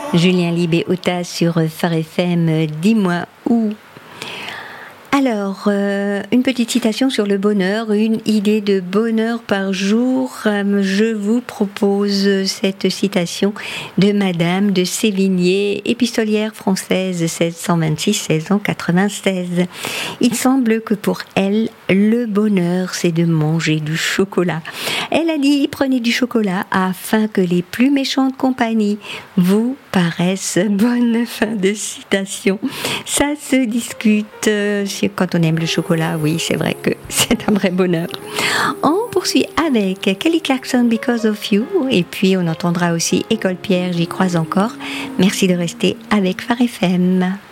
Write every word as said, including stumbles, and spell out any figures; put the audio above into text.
Julien Libé Ota sur Phare F M, dis-moi où. Alors, euh, une petite citation sur le bonheur, une idée de bonheur par jour. Euh, je vous propose cette citation de Madame de Sévigné, épistolière française, seize cent vingt-six à seize cent quatre-vingt-seize. Il semble que pour elle, le bonheur, c'est de manger du chocolat. Elle a dit, prenez du chocolat afin que les plus méchantes compagnies vous paraissent bonnes. Fin de citation. Ça se discute. Euh, Quand on aime le chocolat, oui, c'est vrai que c'est un vrai bonheur. On poursuit avec Kelly Clarkson, Because of You, et puis on entendra aussi École Pierre, j'y crois encore. Merci de rester avec Phare F M.